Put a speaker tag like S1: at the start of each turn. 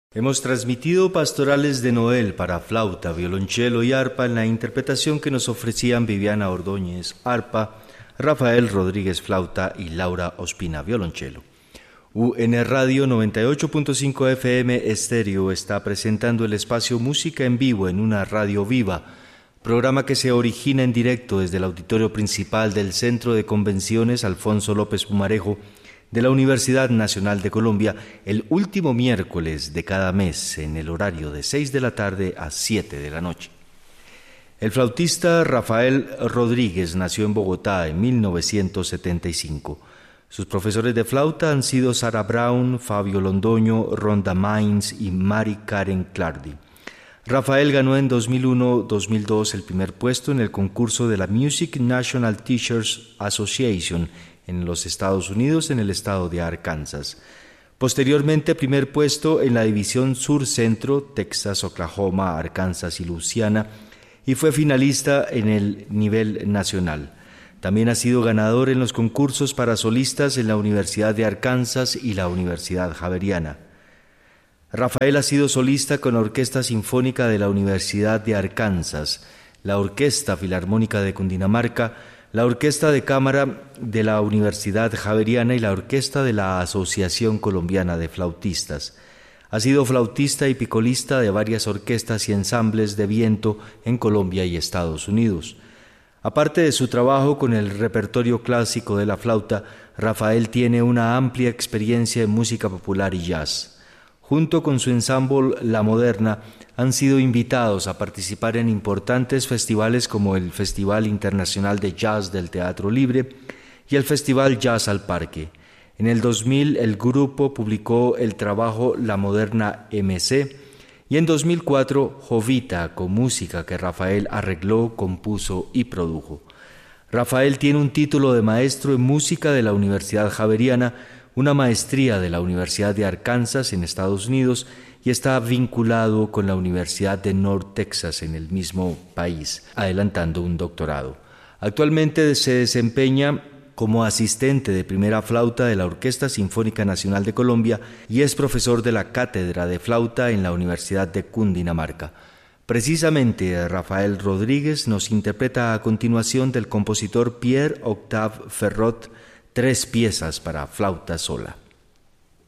S1: Hemos transmitido pastorales de Noel para flauta, violonchelo y arpa en la interpretación que nos ofrecían Viviana Ordóñez, arpa, Rafael Rodríguez, flauta y Laura Ospina, violonchelo. UN Radio 98.5 FM Estéreo está presentando el espacio Música en Vivo en una radio viva, programa que se origina en directo desde el auditorio principal del Centro de Convenciones Alfonso López Pumarejo de la Universidad Nacional de Colombia el último miércoles de cada mes en el horario de 6 de la tarde a 7 de la noche. El flautista Rafael Rodríguez nació en Bogotá en 1975. Sus profesores de flauta han sido Sara Brown, Fabio Londoño, Rhonda Mines y Mari Karen Clardy. Rafael ganó en 2001-2002 el primer puesto en el concurso de la Music National Teachers Association en los Estados Unidos, en el estado de Arkansas. Posteriormente, primer puesto en la división Sur-Centro, Texas, Oklahoma, Arkansas y Luisiana, y fue finalista en el nivel nacional. También ha sido ganador en los concursos para solistas en la Universidad de Arkansas y la Universidad Javeriana. Rafael ha sido solista con la Orquesta Sinfónica de la Universidad de Arkansas, la Orquesta Filarmónica de Cundinamarca, la Orquesta de Cámara de la Universidad Javeriana y la Orquesta de la Asociación Colombiana de Flautistas. Ha sido flautista y picolista de varias orquestas y ensambles de viento en Colombia y Estados Unidos. Aparte de su trabajo con el repertorio clásico de la flauta, Rafael tiene una amplia experiencia en música popular y jazz. Junto con su ensamble La Moderna, han sido invitados a participar en importantes festivales como el Festival Internacional de Jazz del Teatro Libre y el Festival Jazz al Parque. En el 2000 el grupo publicó el trabajo La Moderna MC y en 2004 Jovita, con música que Rafael arregló, compuso y produjo. Rafael tiene un título de maestro en música de la Universidad Javeriana, una maestría de la Universidad de Arkansas en Estados Unidos y está vinculado con la Universidad de North Texas en el mismo país, adelantando un doctorado. Actualmente se desempeña como asistente de primera flauta de la Orquesta Sinfónica Nacional de Colombia y es profesor de la Cátedra de Flauta en la Universidad de Cundinamarca. Precisamente Rafael Rodríguez nos interpreta a continuación del compositor Pierre Octave Ferrot 3 piezas para flauta sola.